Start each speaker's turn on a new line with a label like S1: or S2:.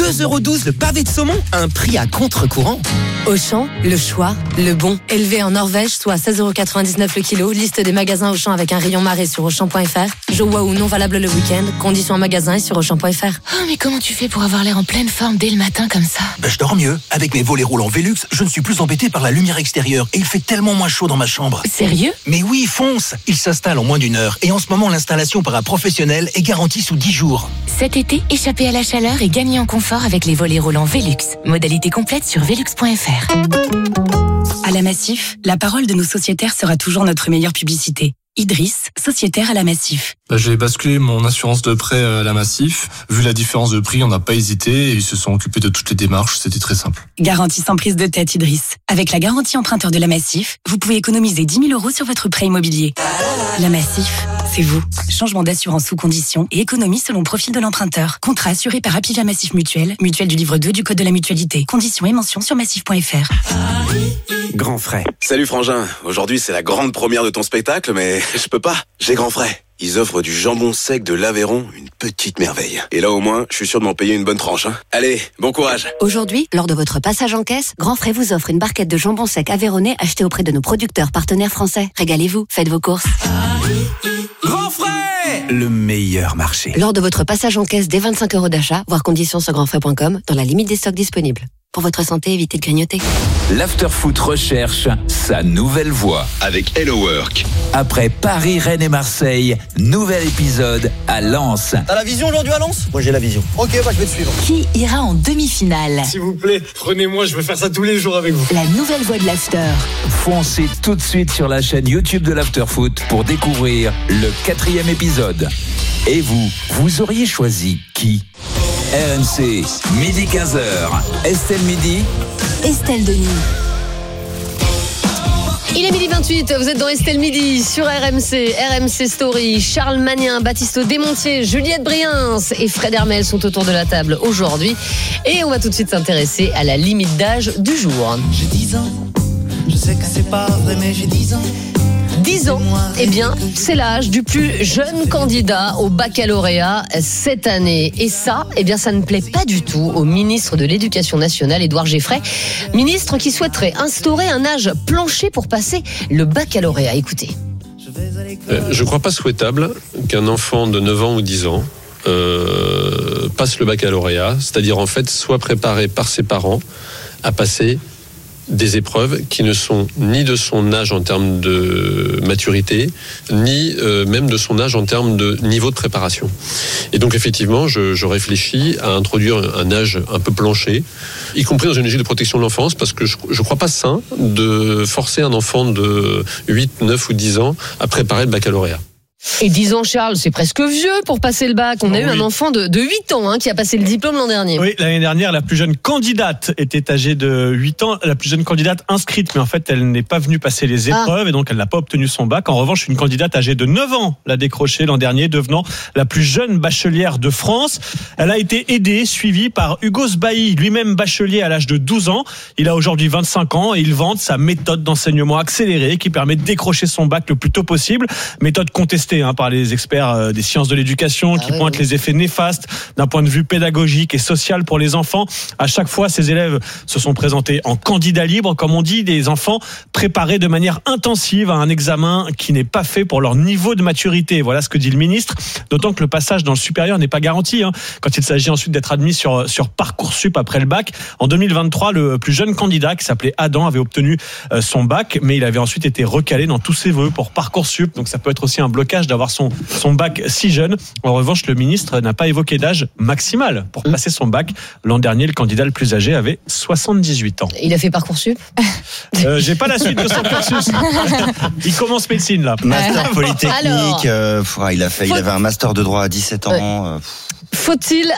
S1: 2,12€ le pavé de saumon, un prix à contre-courant.
S2: Auchan, le choix, le bon. Élevé en Norvège, soit 16,99€ le kilo. Liste des magasins Auchan avec un rayon marée sur Auchan.fr. Joie ou non valable le week-end. Conditions en magasin et sur Auchan.fr.
S3: Oh, mais comment tu fais pour avoir l'air en pleine forme dès le matin comme ça ?
S4: Je dors mieux. Avec mes volets roulants Velux, je ne suis plus embêté par la lumière extérieure et il fait tellement moins chaud dans ma chambre.
S3: Sérieux ?
S4: Mais oui, fonce. Il s'installe en moins d'1 heure et en ce moment l'installation par un professionnel est garantie sous 10 jours.
S3: Cet été, échappez à la chaleur et gagnez en confort avec les volets roulants Velux. Modalité complète sur velux.fr.
S5: À la Massif, la parole de nos sociétaires sera toujours notre meilleure publicité. Idriss, sociétaire à la Massif.
S6: J'ai basculé mon assurance de prêt à la Massif. Vu la différence de prix, on n'a pas hésité et ils se sont occupés de toutes les démarches. C'était très simple.
S5: Garantie sans prise de tête, Idriss. Avec la garantie emprunteur de la Massif, vous pouvez économiser 10 000 € sur votre prêt immobilier. La Massif, c'est vous. Changement d'assurance sous condition et économie selon profil de l'emprunteur. Contrat assuré par Apivia Massif Mutuelle, mutuelle du livre 2 du Code de la mutualité. Conditions et mentions sur massif.fr.
S7: Grand frais. Salut Frangin, aujourd'hui c'est la grande première de ton spectacle, mais je peux pas, j'ai grand frais. Ils offrent du jambon sec de l'Aveyron, une petite merveille. Et là au moins, je suis sûr de m'en payer une bonne tranche. Allez, bon courage.
S8: Aujourd'hui, lors de votre passage en caisse, Grand Frais vous offre une barquette de jambon sec aveyronnais achetée auprès de nos producteurs partenaires français. Régalez-vous, faites vos courses.
S1: Grand frais,
S4: le meilleur marché.
S8: Lors de votre passage en caisse dès 25 € d'achat, voir conditions sur grandfrais.com, dans la limite des stocks disponibles. Pour votre santé, évitez de grignoter.
S9: L'Afterfoot recherche sa nouvelle voix.
S10: Avec Hello Work.
S9: Après Paris, Rennes et Marseille, nouvel épisode à Lens.
S11: T'as la vision aujourd'hui à Lens ? Moi j'ai la vision. Ok, je vais te suivre.
S3: Qui ira en demi-finale ?
S12: S'il vous plaît, prenez-moi, je veux faire ça tous les jours avec vous.
S3: La nouvelle voix de l'After.
S9: Foncez tout de suite sur la chaîne YouTube de l'Afterfoot pour découvrir le 4e épisode. Et vous auriez choisi qui ? RMC, midi 15h. Estelle Midi.
S3: Estelle Denis.
S13: Il est 12h28, vous êtes dans Estelle Midi sur RMC, RMC Story. Charles Magnin, Baptiste Desmontiers, Juliette Briens et Fred Hermel sont autour de la table aujourd'hui. Et on va tout de suite s'intéresser à la limite d'âge du jour.
S14: J'ai 10 ans, je sais que c'est pas vrai mais j'ai 10 ans.
S13: 10 ans, eh bien, c'est l'âge du plus jeune candidat au baccalauréat cette année. Et ça, eh bien, ça ne plaît pas du tout au ministre de l'Éducation nationale, Édouard Geffray, ministre qui souhaiterait instaurer un âge plancher pour passer le baccalauréat. Écoutez.
S15: Je ne crois pas souhaitable qu'un enfant de 9 ans ou 10 ans passe le baccalauréat, c'est-à-dire en fait soit préparé par ses parents à passer des épreuves qui ne sont ni de son âge en termes de maturité, ni même de son âge en termes de niveau de préparation. Et donc effectivement, je réfléchis à introduire un âge un peu plancher, y compris dans une logique de protection de l'enfance, parce que je ne crois pas sain de forcer un enfant de 8, 9 ou 10 ans à préparer le baccalauréat.
S13: Et 10 ans, Charles, c'est presque vieux pour passer le bac. On a eu un enfant de 8 ans qui a passé le diplôme l'an dernier.
S12: Oui, l'année dernière, la plus jeune candidate était âgée de 8 ans. La plus jeune candidate inscrite, mais en fait, elle n'est pas venue passer les épreuves et donc elle n'a pas obtenu son bac. En revanche, une candidate âgée de 9 ans l'a décroché l'an dernier, devenant la plus jeune bachelière de France. Elle a été aidée, suivie par Hugo Sbailly, lui-même bachelier à l'âge de 12 ans. Il a aujourd'hui 25 ans et il vante sa méthode d'enseignement accélérée qui permet de décrocher son bac le plus tôt possible. Méthode contestée par les experts des sciences de l'éducation qui pointent les effets néfastes d'un point de vue pédagogique et social pour les enfants. À chaque fois, ces élèves se sont présentés en candidat libre, comme on dit, des enfants préparés de manière intensive à un examen qui n'est pas fait pour leur niveau de maturité. Voilà ce que dit le ministre, d'autant que le passage dans le supérieur n'est pas garanti. Quand il s'agit ensuite d'être admis sur Parcoursup après le bac. En 2023, le plus jeune candidat, qui s'appelait Adam, avait obtenu son bac, mais il avait ensuite été recalé dans tous ses vœux pour Parcoursup. Donc ça peut être aussi un blocage d'avoir son bac si jeune. En revanche, le ministre n'a pas évoqué d'âge maximal pour passer son bac. L'an dernier, le candidat le plus âgé avait 78 ans.
S13: Il a fait Parcoursup ?
S12: J'ai pas la suite de son cursus. Il commence médecine là.
S11: Master Polytechnique.
S13: Alors,
S11: il avait un master de droit à 17 ans.
S13: Faut-il